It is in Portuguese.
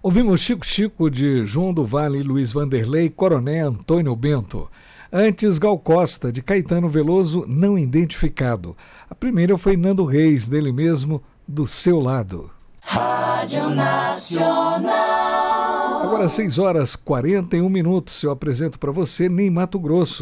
Ouvimos Chico Chico de João do Vale, Luiz Vanderlei, Coroné Antônio Bento. Antes, Gal Costa, de Caetano Veloso, Não Identificado. A primeira foi Nando Reis, dele mesmo, Do Seu Lado. Rádio Nacional. Agora 6 horas 41 minutos. Eu apresento para você Ney Matogrosso.